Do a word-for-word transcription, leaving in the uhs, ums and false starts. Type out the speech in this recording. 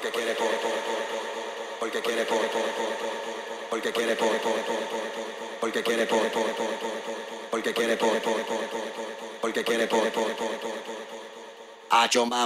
porque quiere po, porque quiere po, porque quiere po, porque quiere po, porque quiere po, porque quiere po, a yo